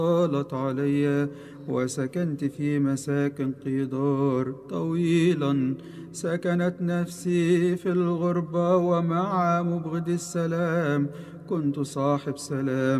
طالت علي وسكنت في مساكن قدار طويلا. سكنت نفسي في الغربة ومع مبغض السلام كنت صاحب سلام.